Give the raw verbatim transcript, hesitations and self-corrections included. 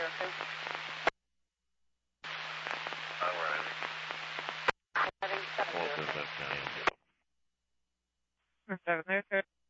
zero two. Uh, we're heading. Heading seven All zero business two. county. seven zero two.